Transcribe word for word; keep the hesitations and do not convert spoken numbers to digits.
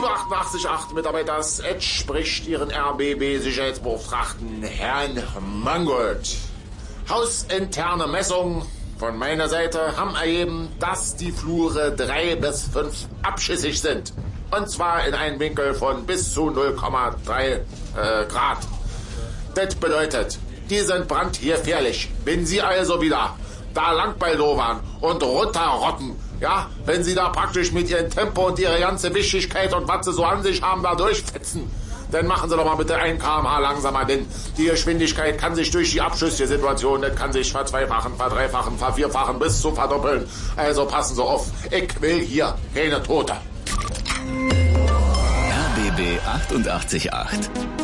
Liebe achtundachtzig Komma acht Mitarbeiter, Edge spricht Ihren R B B-Sicherheitsbeauftragten Herrn Mangold. Hausinterne Messungen von meiner Seite haben ergeben, dass die Flure drei bis fünf abschüssig sind. Und zwar in einem Winkel von bis zu null Komma drei äh, Grad. Das bedeutet, die sind brandgefährlich. Wenn Sie also wieder da lang baldowern und runterrotten, ja, wenn Sie da praktisch mit Ihrem Tempo und Ihre ganze Wichtigkeit und was Sie so an sich haben, da durchfetzen, dann machen Sie doch mal bitte ein Kilometer pro Stunde langsamer, denn die Geschwindigkeit kann sich durch die Abschusssituation, das kann sich verzweifachen, verdreifachen, vervierfachen, bis zu verdoppeln. Also passen Sie auf, ich will hier keine Tote. R B B achtundachtzig Komma acht.